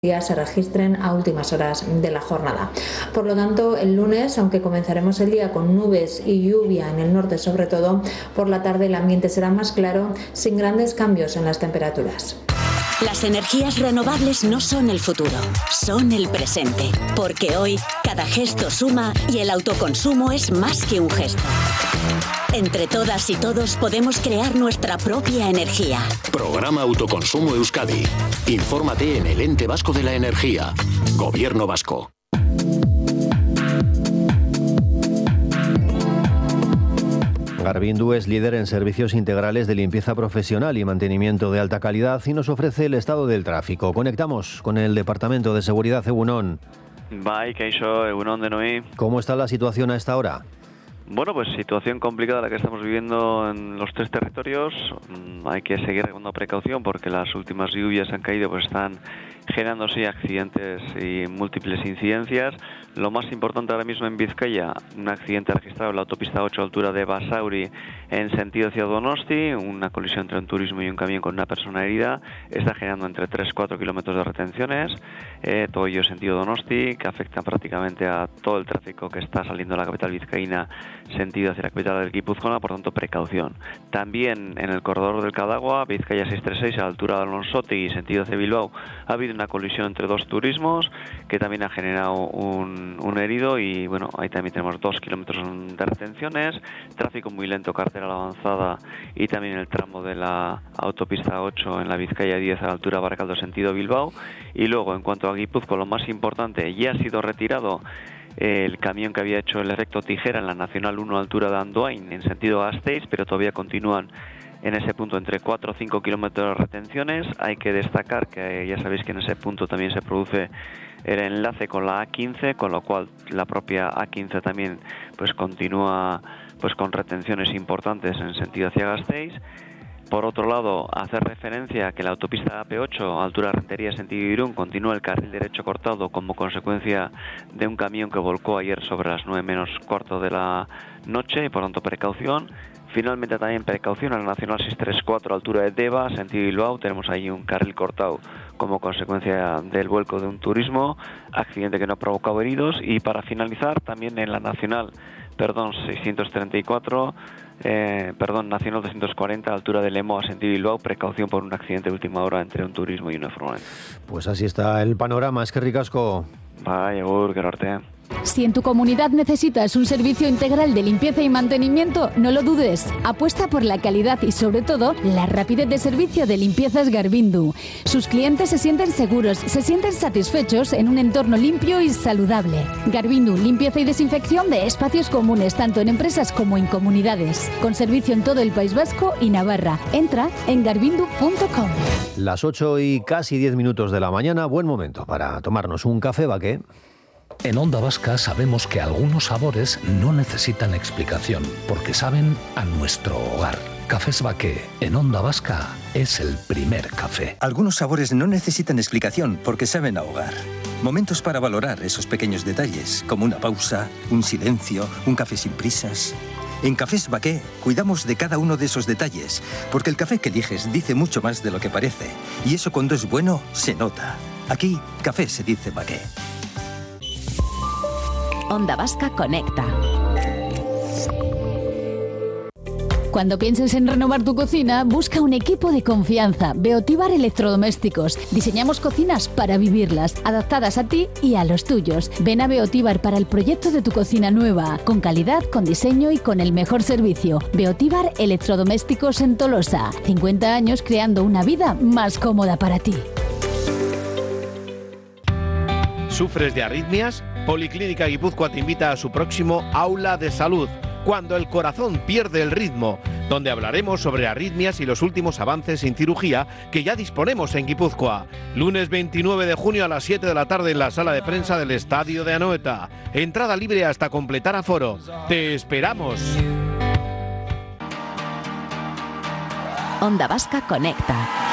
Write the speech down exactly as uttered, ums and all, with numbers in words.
se registren a últimas horas de la jornada. Por lo tanto, el lunes, aunque comenzaremos el día con nubes y lluvia en el norte sobre todo, por la tarde el ambiente será más claro, sin grandes cambios en las temperaturas. Las energías renovables no son el futuro, son el presente. Porque hoy, cada gesto suma y el autoconsumo es más que un gesto. Entre todas y todos podemos crear nuestra propia energía. Programa Autoconsumo Euskadi. Infórmate en el Ente Vasco de la Energía. Gobierno Vasco. Garvindu es líder en servicios integrales de limpieza profesional y mantenimiento de alta calidad y nos ofrece el estado del tráfico. Conectamos con el Departamento de Seguridad Egunon. Bai, kaixo, Egunon denoi. ¿Cómo está la situación a esta hora? Bueno, pues situación complicada la que estamos viviendo en los tres territorios. Hay que seguir con precaución porque las últimas lluvias han caído, pues están generando sí accidentes y múltiples incidencias. Lo más importante ahora mismo en Vizcaya, un accidente registrado en la autopista ocho a altura de Basauri en sentido hacia Donosti, una colisión entre un turismo y un camión con una persona herida. Está generando entre tres a cuatro kilómetros de retenciones, eh, todo ello en sentido Donosti, que afecta prácticamente a todo el tráfico que está saliendo de la capital vizcaína sentido hacia la capital del Guipúzcoa, por tanto precaución. También en el corredor del Cadagua, Vizcaya seiscientos treinta y seis a la altura de Alonsotegui, sentido hacia Bilbao, ha habido una colisión entre dos turismos que también ha generado un, un herido y bueno, ahí también tenemos dos kilómetros de retenciones, tráfico muy lento, carretera a la avanzada y también el tramo de la autopista ocho en la Vizcaya diez a la altura de Baracaldo, sentido Bilbao. Y luego en cuanto a Guipúzcoa, lo más importante, ya ha sido retirado el camión que había hecho el efecto tijera en la Nacional uno a altura de Andoain en sentido Gasteiz, pero todavía continúan en ese punto entre cuatro o cinco kilómetros de retenciones. Hay que destacar que ya sabéis que en ese punto también se produce el enlace con la A quince, con lo cual la propia A quince también pues continúa pues con retenciones importantes en sentido hacia Gasteiz. Por otro lado, hacer referencia a que la autopista A P ocho, a altura de Rentería, sentido Irún, continúa el carril derecho cortado como consecuencia de un camión que volcó ayer sobre las nueve menos cuarto de la noche y por tanto precaución. Finalmente también precaución a la Nacional seiscientos treinta y cuatro, a altura de Deva, sentido Bilbao, tenemos ahí un carril cortado como consecuencia del vuelco de un turismo, accidente que no ha provocado heridos. Y para finalizar, también en la Nacional, perdón, seiscientos treinta y cuatro, eh, perdón, Nacional doscientos cuarenta, a altura de Lemoa, sentido Bilbao, precaución por un accidente de última hora entre un turismo y una furgoneta. Pues así está el panorama, es que ricasco. Vaya, agur, gero arte. Si en tu comunidad necesitas un servicio integral de limpieza y mantenimiento, no lo dudes. Apuesta por la calidad y, sobre todo, la rapidez de servicio de Limpiezas Garvindu. Sus clientes se sienten seguros, se sienten satisfechos en un entorno limpio y saludable. Garvindu, limpieza y desinfección de espacios comunes, tanto en empresas como en comunidades. Con servicio en todo el País Vasco y Navarra. Entra en garvindu punto com. Las ocho y casi diez minutos de la mañana, buen momento para tomarnos un café Baqué. En Onda Vasca sabemos que algunos sabores no necesitan explicación, porque saben a nuestro hogar. Cafés Baqué, en Onda Vasca, es el primer café. Algunos sabores no necesitan explicación, porque saben a hogar. Momentos para valorar esos pequeños detalles, como una pausa, un silencio, un café sin prisas. En Cafés Baqué cuidamos de cada uno de esos detalles, porque el café que eliges dice mucho más de lo que parece. Y eso cuando es bueno, se nota. Aquí, café se dice Baqué. Onda Vasca conecta. Cuando pienses en renovar tu cocina, busca un equipo de confianza. Beotíbar Electrodomésticos. Diseñamos cocinas para vivirlas, adaptadas a ti y a los tuyos. Ven a Beotíbar para el proyecto de tu cocina nueva, con calidad, con diseño y con el mejor servicio. Beotíbar Electrodomésticos en Tolosa. cincuenta años creando una vida más cómoda para ti. ¿Sufres de arritmias? Policlínica Guipúzcoa te invita a su próximo Aula de Salud, cuando el corazón pierde el ritmo, donde hablaremos sobre arritmias y los últimos avances en cirugía que ya disponemos en Guipúzcoa. Lunes veintinueve de junio a las siete de la tarde en la sala de prensa del Estadio de Anoeta. Entrada libre hasta completar aforo. ¡Te esperamos! Onda Vasca conecta.